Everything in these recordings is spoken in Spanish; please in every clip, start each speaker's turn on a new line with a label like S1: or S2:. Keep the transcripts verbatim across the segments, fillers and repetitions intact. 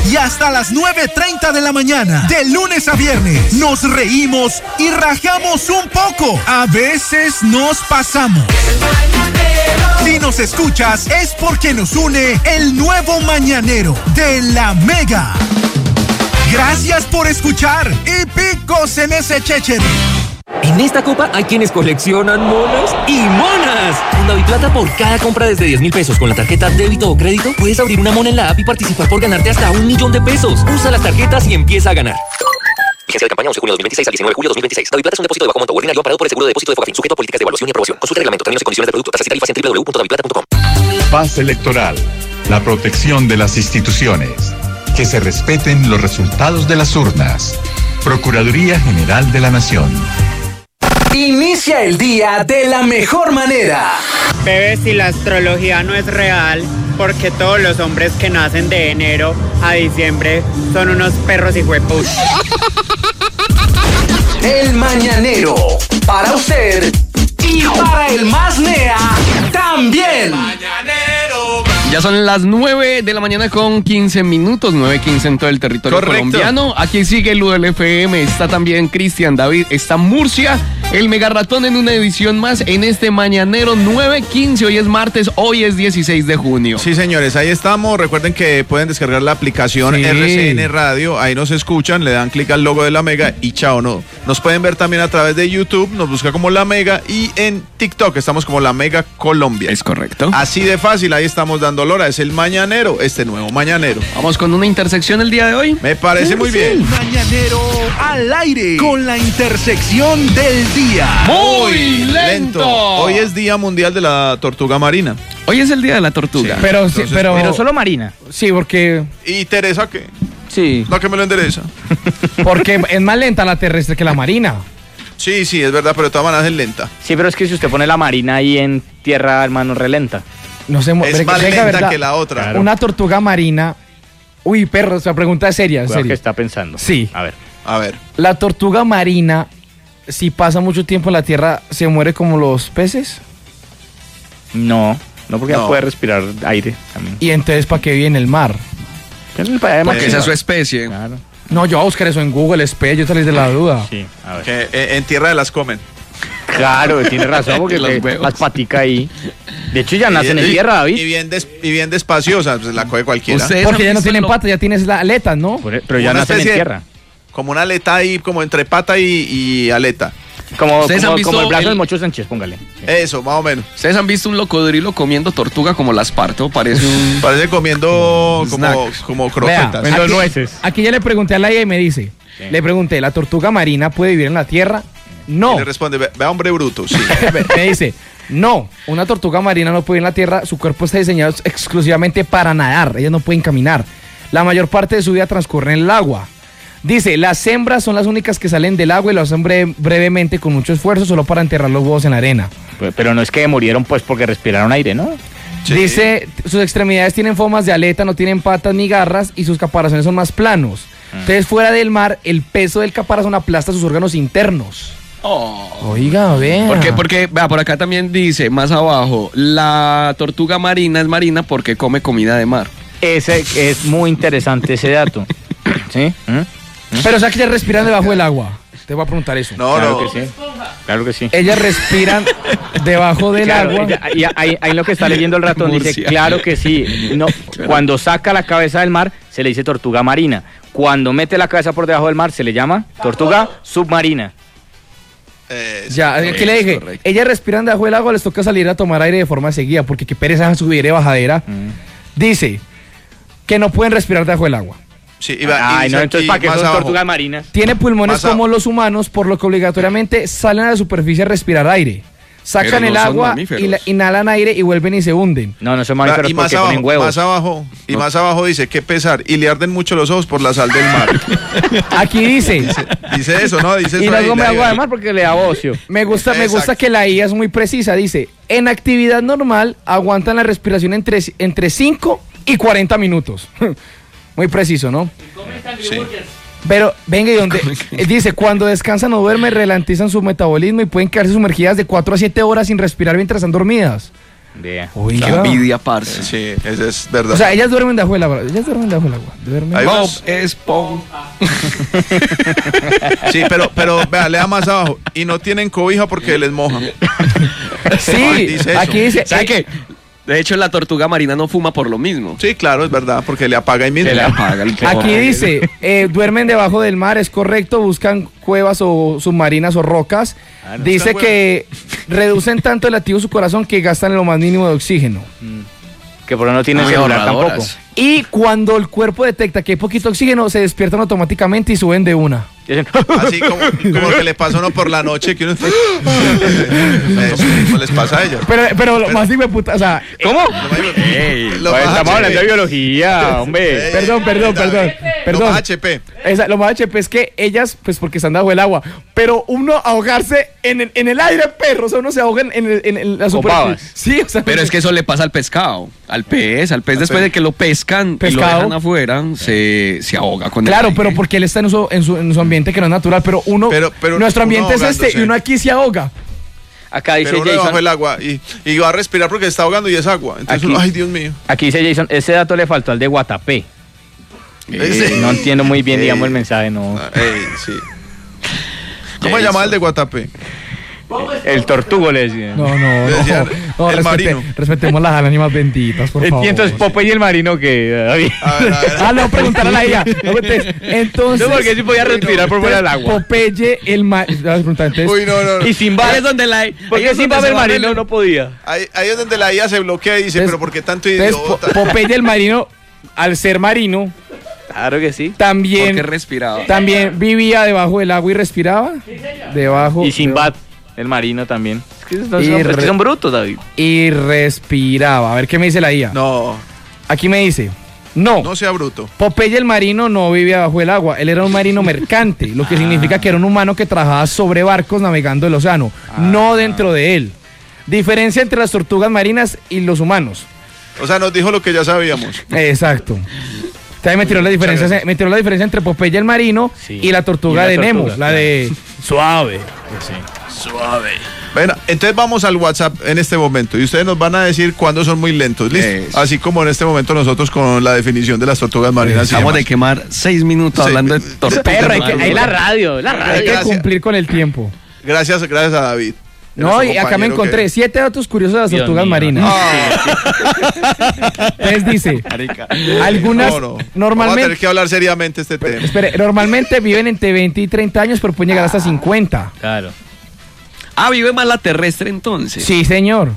S1: y hasta las nueve treinta de la mañana. De lunes a viernes nos reímos y rajamos un poco. A veces nos pasamos. Si nos escuchas es porque nos une el nuevo mañanero de La Mega. Gracias por escuchar y picos en ese chéchere.
S2: En esta copa hay quienes coleccionan monos y monas. Con DaviPlata, por cada compra desde diez mil pesos con la tarjeta débito o crédito, puedes abrir una mona en la app y participar por ganarte hasta un millón de pesos. Usa las tarjetas y empieza a ganar. Vigencia de campaña once de junio de dos mil veintiséis al diecinueve de julio de dos mil veintiséis. DaviPlata es un depósito de bajo monto ordinario parado por el seguro de depósito de Focafin, sujeto a políticas de evaluación y aprobación. Consulte reglamento, términos y condiciones de producto, tasas y tarifas en doble u doble u doble u punto daviplata punto com.
S3: Paz electoral. La protección de las instituciones. Que se respeten los resultados de las urnas. Procuraduría General de la Nación.
S1: Inicia el día de la mejor manera.
S4: Bebé, si la astrología no es real, porque todos los hombres que nacen de enero a diciembre son unos perros y huepus.
S1: El mañanero, para usted y para el más nea también.
S5: Ya son las nueve de la mañana con quince minutos, nueve quince en todo el territorio Correcto. colombiano. Aquí sigue el U del F M, está también Cristian David, está Murcia, el Mega Ratón en una edición más en este mañanero nueve quince. Hoy es martes, hoy es dieciséis de junio.
S6: Sí, señores, ahí estamos. Recuerden que pueden descargar la aplicación sí. R C N Radio, ahí nos escuchan, le dan clic al logo de La Mega y chao, no. Nos pueden ver también a través de YouTube, nos busca como La Mega, y en TikTok estamos como La Mega Colombia.
S5: Es correcto.
S6: Así de fácil, ahí estamos dando lora, es el mañanero, este nuevo mañanero.
S5: Vamos con una intersección el día de hoy.
S6: Me parece muy
S1: sí.
S6: bien.
S1: Mañanero al aire con la intersección del día.
S5: Muy lento. lento.
S6: Hoy es Día Mundial de la Tortuga Marina.
S5: Hoy es el Día de la Tortuga.
S7: Sí. Pero, Entonces, pero,
S8: pero solo marina.
S7: Sí, porque...
S6: ¿Y Teresa qué?
S8: Sí.
S6: No, que me lo endereza.
S7: Porque es más lenta la terrestre que la marina.
S6: Sí, sí, es verdad, pero de todas maneras es lenta.
S8: Sí, pero es que si usted pone la marina ahí en tierra, hermano, relenta.
S7: No se
S6: es más lenta verdad, que la otra.
S7: Claro. Una tortuga marina. Uy, perro, esa pregunta es seria, en serio.
S8: ¿Qué está pensando?
S7: Sí.
S8: A ver.
S6: A ver.
S7: La tortuga marina, si pasa mucho tiempo en la tierra, ¿se muere como los peces?
S8: No, no porque
S6: no.
S8: ya puede respirar aire también.
S7: ¿Y entonces para qué vive en el mar?
S5: Porque esa es su especie.
S8: Claro.
S7: No, yo voy a buscar eso en Google, especie, yo salí de la duda.
S8: Sí, a ver.
S6: Que eh, en tierra de las comen.
S8: Claro, tiene razón, porque le, las paticas ahí. De hecho, ya nacen
S6: y,
S8: en tierra, David.
S6: Y bien, des, y bien despaciosa, pues la coge cualquiera.
S7: Porque ya no tienen patas, ya tienes la aleta, ¿no?
S8: Pero, pero ya nacen en tierra.
S6: Como una aleta ahí, como entre pata y, y aleta.
S8: Como, como, como el brazo el... del Mocho Sánchez, póngale.
S6: Sí. Eso, más o menos.
S5: ¿Ustedes han visto un locodrilo comiendo tortuga como las parto? Parece un...
S6: Parece comiendo como, como croquetas.
S7: Vea, aquí, nueces. Aquí ya le pregunté a la I A y me dice, sí. le pregunté, ¿la tortuga marina puede vivir en la tierra? No.
S6: Y le responde, vea, vea hombre bruto, sí.
S7: Me dice, no, una tortuga marina no puede vivir en la tierra, su cuerpo está diseñado exclusivamente para nadar, ellas no pueden caminar. La mayor parte de su vida transcurre en el agua. Dice, las hembras son las únicas que salen del agua y lo hacen breve, brevemente con mucho esfuerzo solo para enterrar los huevos en la arena.
S8: Pero no es que murieron pues porque respiraron aire, ¿no?
S7: Sí. Dice, sus extremidades tienen formas de aleta, no tienen patas ni garras y sus caparazones son más planos. Mm. Entonces, fuera del mar, el peso del caparazón aplasta sus órganos internos.
S5: Oh.
S7: Oiga, vea.
S5: ¿Por qué? Porque, vea, por acá también dice, más abajo, la tortuga marina es marina porque come comida de mar.
S8: Ese es muy interesante ese dato. ¿Sí? ¿Mm?
S7: Pero o sea que ellas respiran debajo del agua. Te voy a preguntar eso.
S6: No,
S8: claro
S6: no.
S8: que sí. Claro que sí.
S7: Ellas respiran debajo del
S8: claro,
S7: agua.
S8: Ella, y ahí, ahí lo que está leyendo el ratón Murcia. Dice, claro que sí. No, cuando saca la cabeza del mar se le dice tortuga marina. Cuando mete la cabeza por debajo del mar se le llama tortuga submarina.
S6: Eh,
S7: ya, ¿qué le dije? Correcto. Ellas respiran debajo del agua, les toca salir a tomar aire de forma seguida porque qué pereza subir y bajadera. Mm. Dice que no pueden respirar debajo del agua.
S6: Sí, iba,
S8: Ay, no, entonces ¿para qué son abajo. Tortugas marinas?
S7: Tiene pulmones como los humanos, por lo que obligatoriamente salen a la superficie a respirar aire. Sacan no el agua y la, inhalan aire y vuelven y se hunden.
S8: No, no son mamíferos
S6: y más
S8: porque
S6: abajo,
S8: ponen huevos.
S6: Más abajo, y
S8: no.
S6: más abajo dice, qué pesar, y le arden mucho los ojos por la sal del mar.
S7: Aquí dice.
S6: Dice, dice eso, ¿no? Dice
S8: y
S6: eso
S8: no
S6: ahí,
S8: come
S6: ahí,
S8: agua
S6: ahí.
S8: de mar porque le da ocio.
S7: Me gusta, me gusta que la I A es muy precisa. Dice, en actividad normal aguantan la respiración entre, entre cinco y cuarenta minutos. Muy preciso, ¿no?
S6: Sí.
S7: Pero, venga, y donde dice, cuando descansan o duermen, ralentizan su metabolismo y pueden quedarse sumergidas de cuatro a siete horas sin respirar mientras están dormidas.
S8: Vea.
S7: Oiga.
S5: Qué envidia, parce.
S6: Sí, eso es verdad.
S7: O sea, ellas duermen debajo del agua. Ellas duermen debajo del agua. Duermen.
S6: Hay
S5: Bob
S6: unos-
S5: Esponja.
S6: Sí, pero, pero vea, lea más abajo. Y no tienen cobija porque les moja.
S7: Sí,
S6: Dice eso.
S7: aquí dice.
S5: ¿Sabe
S7: eh,
S5: qué? De hecho, la tortuga marina no fuma por lo mismo.
S6: Sí, claro, es verdad, porque le apaga ahí mismo.
S5: Se le apaga el
S7: Aquí dice, eh, duermen debajo del mar, es correcto, buscan cuevas o submarinas o rocas.
S8: Ah, no.
S7: Dice
S6: Buscan
S7: que reducen tanto el latido de su corazón que gastan lo más mínimo de oxígeno.
S8: Que por ahí no tienen
S5: Muy
S8: celular tampoco.
S5: ahorradoras.
S7: Y cuando el cuerpo detecta que hay poquito oxígeno, se despiertan automáticamente y suben de una.
S6: Así como, como que le pasa a uno por la noche que uno eso mismo les pasa a ellos.
S7: Pero, pero lo más hijo de puta, o sea,
S8: ¿Cómo?
S5: Ey,
S6: Lo
S8: Pues
S6: más
S8: estamos hablando de
S6: H P.
S8: biología, hombre.
S7: perdón, perdón, perdón,
S6: Lo
S7: perdón.
S6: más H P.
S7: Esa- lo más H P es que ellas, pues porque están debajo del agua, pero uno ahogarse en el, en el aire, perro, o sea, uno se ahoga en, en, en- en la
S8: Con
S7: superficie.
S8: babas.
S7: Sí, o sea,
S5: Pero es que eso le pasa al pescado, al pez, al pez después de que lo pescan y lo
S7: Pescado.
S5: dejan afuera, se, se ahoga con el
S7: claro,
S5: aire.
S7: pero porque él está en su, en su, en su ambiente que no es natural, pero uno,
S6: Pero- pero
S7: nuestro
S6: uno
S7: ambiente es este
S6: ahogándose.
S7: y uno aquí se ahoga.
S8: Acá dice
S6: Pero uno debajo
S8: Jason.
S6: del agua y, y va a respirar porque está ahogando y es agua. Entonces
S8: Aquí.
S6: uno, ay, Dios mío.
S8: Aquí dice Jason, ese dato le faltó al de Guatapé.
S6: Ese-
S8: No entiendo muy bien,
S6: Ey.
S8: digamos, el mensaje, no.
S6: Ah, ey, sí. ¿Cómo se llama el de Guatapé?
S8: El tortugo le decía.
S7: No, no,
S6: Le
S7: no.
S6: decían,
S7: no
S6: el
S7: respete-
S6: marino.
S7: respetemos las ánimas benditas, por favor.
S8: Y entonces Popeye y el marino que David.
S6: A ver, a ver.
S7: Ah, no, preguntarle a la I A. No, entonces, entonces,
S8: No, porque sí podía respirar por fuera del agua.
S7: Popeye, el marino.
S6: Uy, no, no, no.
S8: Y Simba.
S5: Ahí es donde la...
S8: Porque
S5: ahí es
S8: Simba
S5: donde
S8: el
S5: se va
S8: marino
S5: el-
S8: no podía.
S6: Ahí, ahí es donde la I A se bloquea y dice,
S7: Entonces-
S6: pero ¿por qué tanto
S7: entonces, Po-
S6: idiota?
S7: Popeye el marino, al ser marino,
S8: Claro que sí.
S7: también,
S5: Porque respiraba.
S7: también vivía debajo del agua y respiraba. Debajo.
S8: Y Sinbad, el marino también. Es que son,
S7: Y
S8: son- es que
S7: re-
S8: son brutos, David.
S7: Y respiraba. A ver qué me dice la I A.
S6: No,
S7: Aquí me dice. No.
S6: no sea bruto.
S7: Popeye el marino no vivía bajo el agua, él era un marino mercante, lo que significa que era un humano que trabajaba sobre barcos navegando el océano, no dentro de él. Diferencia entre las tortugas marinas y los humanos.
S6: O sea, nos dijo lo que ya sabíamos.
S7: Exacto. También me tiró la diferencia,
S6: gracias.
S7: me tiró la diferencia entre Popeye el marino
S8: Sí.
S7: y la tortuga
S8: Y la
S7: de Nemo,
S8: tortuga,
S7: la
S8: claro.
S7: de suave.
S6: Bueno, entonces vamos al WhatsApp en este momento y ustedes nos van a decir cuándo son muy lentos, ¿listo?
S5: Eso.
S6: Así como en este momento nosotros con la definición de las tortugas marinas. y
S5: Acabamos de
S6: demás.
S5: quemar seis minutos
S6: Sí.
S5: hablando de tortugas.
S7: Perro, hay que-
S5: marinas.
S7: hay la
S8: radio, la
S7: Hay que
S6: Gracias.
S7: cumplir con el tiempo.
S6: Gracias, gracias a David.
S7: No,
S6: Nuestro
S7: y acá me
S6: compañero
S7: encontré
S6: que-
S7: siete datos curiosos de las
S8: Dios
S7: tortugas
S8: mío.
S7: marinas. Entonces dice, algunas
S6: No, no. Vamos a
S7: normalmente
S6: tener que hablar seriamente este tema.
S7: Espere, normalmente viven entre veinte y treinta años, pero pueden llegar hasta cincuenta.
S8: Claro.
S5: Ah, vive más la terrestre entonces.
S7: Sí, señor.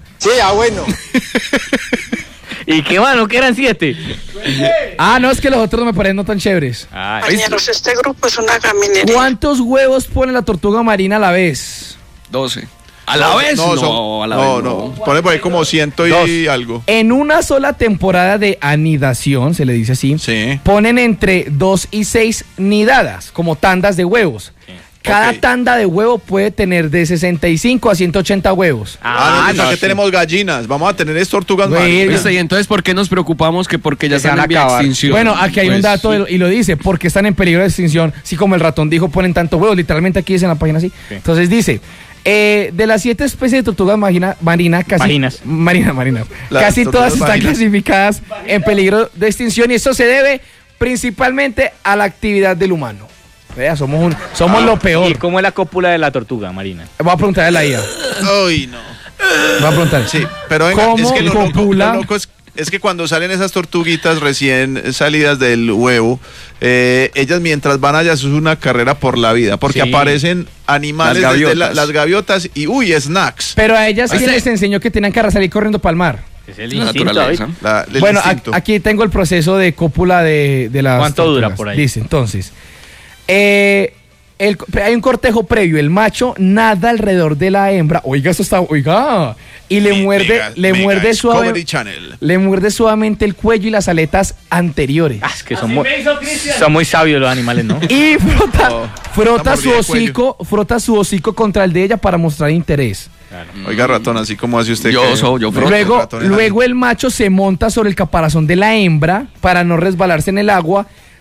S8: ¿Y qué mano? ¿Que eran siete?
S7: Ah, no, es que los otros me parecen no tan chéveres.
S8: Ay,
S9: Compañeros, este grupo es una gaminería.
S7: ¿Cuántos huevos pone la tortuga marina a la vez?
S5: doce. ¿A la vez? No,
S6: son-
S5: a la
S6: no,
S5: vez
S6: no. Pone por ahí como ciento y
S8: Dos.
S6: algo.
S7: En una sola temporada de anidación, se le dice así,
S6: Sí.
S7: ponen entre dos y seis nidadas, como tandas de huevos. Cada
S6: Ok.
S7: tanda de huevo puede tener de sesenta y cinco a ciento ochenta huevos.
S6: Ah, no,
S8: no,
S6: que
S8: sí.
S6: tenemos gallinas. Vamos a tener es tortugas
S7: Güey,
S6: marinas.
S5: ¿Viste? Y entonces, ¿por qué nos preocupamos que porque ya
S8: Que se
S5: están
S8: van
S5: en
S8: a
S5: vía de
S8: acabar.
S5: extinción?
S7: Bueno, aquí hay un
S5: Pues,
S7: dato y lo dice, porque están en peligro de extinción. Si como el ratón dijo, ponen tanto huevo, literalmente aquí dice en la página así.
S8: Sí.
S7: Entonces dice, eh, de las siete especies de tortugas marina, marina, casi...
S8: Marinas.
S7: Marina, marina.
S6: Las
S7: Casi
S6: tortugas
S7: todas están
S6: marinas.
S7: clasificadas en peligro de extinción y esto se debe principalmente a la actividad del humano. Vea, somos, un, somos lo peor.
S8: ¿Y cómo es la cópula de la tortuga marina?
S7: Voy a preguntar a la I A.
S6: Ay, no.
S7: Voy a preguntar.
S6: Sí, pero venga,
S7: ¿Cómo
S6: es que lo loco,
S7: copula?
S6: lo loco es, es que cuando salen esas tortuguitas recién salidas del huevo, eh, ellas mientras van allá, eso es una carrera por la vida, porque
S8: Sí.
S6: aparecen animales
S5: Las
S6: desde la-
S5: gaviotas.
S6: las gaviotas y, uy, snacks.
S7: Pero a ellas, ¿quién
S5: ¿Viste?
S7: les enseñó que tenían que salir corriendo para el mar?
S8: Es el
S5: La
S8: instinto,
S5: naturaleza.
S8: David.
S6: La- el
S7: Bueno, a-
S6: instinto.
S7: aquí tengo el proceso de cópula de, de las
S8: ¿Cuánto dura
S7: tortugas.
S8: por ahí?
S7: Dice, entonces, eh, el- hay un cortejo previo. El macho nada alrededor de la hembra. Oiga, eso está, oiga. Y le
S6: Mi-
S7: muerde,
S6: mega-
S7: le
S6: mega
S7: muerde
S6: Discovery
S7: suave,
S6: Channel.
S7: le muerde suavemente el cuello y las aletas anteriores.
S8: Ah, es que son muy, son muy sabios los animales, ¿no?
S7: Y frota,
S6: Oh,
S7: frota
S6: está
S7: su
S6: mordido el cuello.
S7: hocico, frota su hocico contra el de ella para mostrar interés.
S6: Oiga, ratón, así como hace usted.
S5: Yo
S6: que-
S5: soy- yo froto.
S7: Luego,
S6: ratón en la-
S7: luego el macho se monta sobre el caparazón de la hembra para no resbalarse en el agua.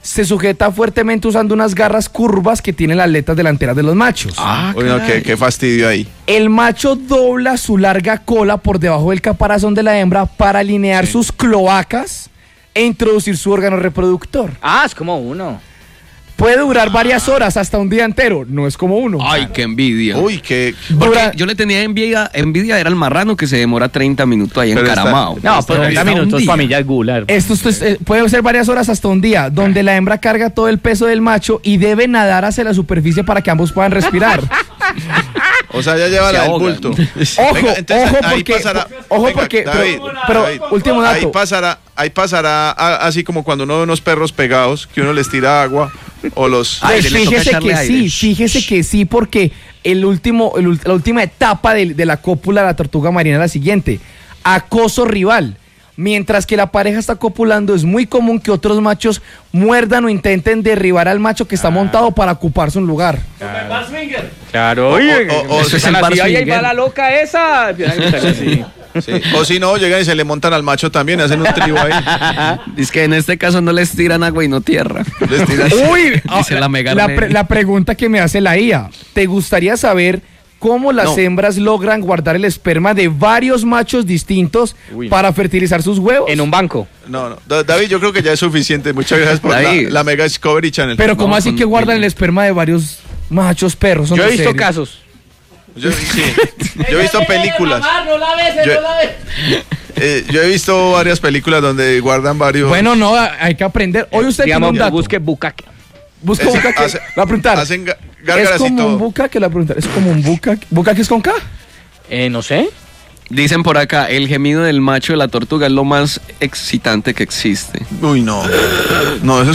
S7: se sujeta fuertemente usando unas garras curvas que tienen las aletas delanteras de los machos.
S6: Ah, bueno, qué, qué fastidio ahí.
S7: El macho dobla su larga cola por debajo del caparazón de la hembra para alinear sí. sus cloacas e introducir su órgano reproductor.
S8: Ah, es como uno.
S7: Puede durar varias horas, hasta un día entero. No es como uno.
S5: Ay, qué envidia.
S6: Uy, qué...
S5: Dura... Yo le tenía envidia, envidia era el marrano que se demora treinta minutos ahí pero encaramado.
S8: Está... No, pues treinta minutos familia es gular.
S7: Esto, esto es, eh, puede ser varias horas hasta un día, donde la hembra carga todo el peso del macho y debe nadar hacia la superficie para que ambos puedan respirar.
S6: O sea, ya lleva la del bulto.
S7: Ojo, venga, entonces, ojo porque...
S6: Pasará,
S7: ojo
S6: venga,
S7: porque...
S6: David,
S7: pero, pero
S6: David,
S7: último dato.
S6: Ahí pasará, ahí pasará a, así como cuando uno ve unos perros pegados, que uno les tira agua o los...
S7: Pues fíjese que sí, fíjese que sí, porque el último, el, la última etapa de, de la cópula de la tortuga marina es la siguiente. Acoso rival. Mientras que la pareja está copulando, es muy común que otros machos muerdan o intenten derribar al macho que está ah. montado para ocuparse un lugar.
S8: Claro, claro. Oye, o, o, o, eso es el así, ahí va la loca esa. Sí.
S6: Sí. O si no, llegan y se le montan al macho también, hacen un trío ahí.
S5: Es que en este caso no les tiran agua y no tierra. Les tiran...
S7: Uy, dice la, mega la, pre, la pregunta que me hace la I A. ¿Te gustaría saber cómo las no. hembras logran guardar el esperma de varios machos distintos Uy, para no. fertilizar sus huevos?
S8: En un banco.
S6: No, no. David, yo creo que ya es suficiente. Muchas gracias por la, la Mega Discovery Channel.
S7: Pero ¿cómo no, así que guardan el esperma de varios machos perros?
S8: Yo he visto serio? casos.
S6: Yo, sí, yo he visto películas. No la ves, yo, no la ves. Eh, yo he visto varias películas donde guardan varios.
S7: Bueno, no, hay que aprender. Hoy usted
S8: Digamos,
S7: tiene un dato.
S8: Busque bucaque.
S7: Busca bucaque. Hace, va a preguntar.
S6: Hacen
S7: es como un bucaque, la pregunta. Es como un bucaque. ¿Bucaque es con K?
S8: Eh, no sé.
S5: Dicen por acá, el gemido del macho de la tortuga es lo más excitante que existe.
S6: Uy, no. No, eso es.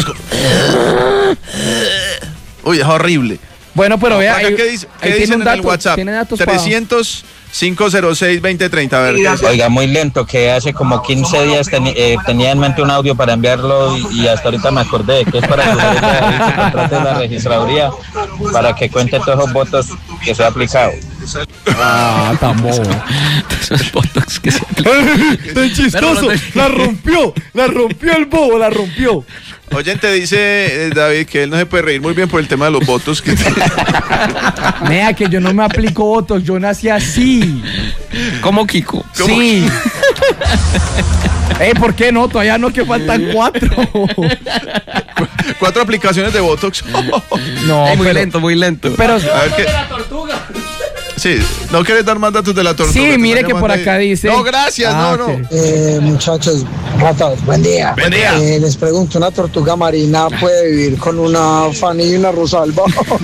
S6: Uy, es horrible.
S7: Bueno, pero vea,
S6: ¿qué, ¿qué, dice, ¿qué dicen en datos, el WhatsApp? trescientos, quinientos seis, veinte treinta. A ver,
S10: oiga, muy lento, que hace como quince días ten, eh, tenía en mente un audio para enviarlo y, y hasta ahorita me acordé que es para que se contrate la registraduría para que cuente todos esos votos que se ha aplicado.
S7: Ah, tan bobo.
S5: Esos botox que se aplican.
S7: Tan chistoso. La rompió, la rompió el bobo, la rompió.
S6: Oyente, dice eh, David que él no se puede reír muy bien por el tema de los votos. Que...
S7: Mira, que yo no me aplico votos, yo nací así.
S5: ¿Cómo, Kiko?
S7: ¿Cómo? Sí. Eh, ¿por qué no? Todavía no, que faltan cuatro.
S6: Cuatro aplicaciones de Botox.
S7: No,
S5: muy
S7: pero,
S5: lento, muy lento.
S7: Pero
S6: a ver qué... la tortuga. Sí, ¿no quieres dar más datos de la tortuga?
S7: Sí, mire que por acá ahí dice...
S6: No, gracias, ah, no, okay.
S11: no. Eh, muchachos, ratos, buen día.
S6: Buen día.
S11: Eh, les pregunto, ¿una tortuga marina puede vivir con una Fanny y una Rosalba?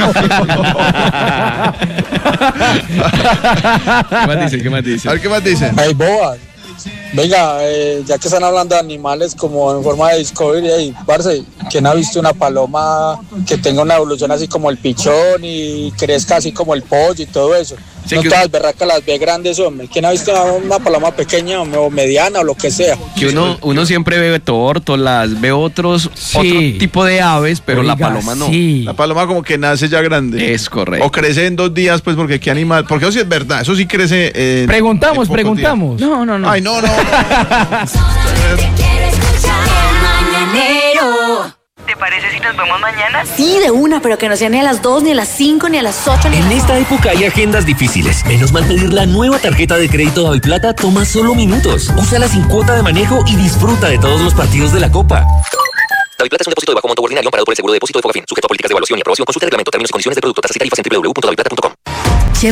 S5: ¿Qué más dice? ¿Qué más dice?
S6: A ver, ¿qué más dicen?
S11: Hey, boas. Venga, eh, ya que están hablando de animales como en forma de Discovery, hey, parce, ¿quién ha visto una paloma que tenga una evolución así como el pichón y crezca así como el pollo y todo eso? Sí, no que... todas las berracas las ve grandes, hombre. ¿Quién ha visto una, una paloma pequeña o mediana o lo que sea?
S5: Que uno, uno siempre ve tórtolas, ve otros sí. otro tipo de aves, pero Oiga, la paloma no.
S7: Sí.
S6: La paloma como que nace ya grande.
S5: Es correcto.
S6: O crece en dos días, pues, porque qué animal. Porque eso sí es verdad, eso sí crece. Eh,
S7: preguntamos, en preguntamos.
S8: Días. No, no, no.
S6: Ay, no, no. no.
S12: ¿Te parece si nos vemos mañana? Sí, de una, pero que no sea ni a las dos, ni a las cinco, ni a las ocho, ni a las...
S2: En esta época hay agendas difíciles. Menos mal pedir la nueva tarjeta de crédito DaviPlata toma solo minutos. Úsala sin cuota de manejo y disfruta de todos los partidos de la Copa. DaviPlata es un depósito de bajo monto ordinario amparado por el seguro de depósito de Fogafín, sujeto a políticas de evaluación y aprobación. Consulta el reglamento, términos y condiciones de producto, tasa y tarifas en doble u doble u doble u punto daviplata punto com.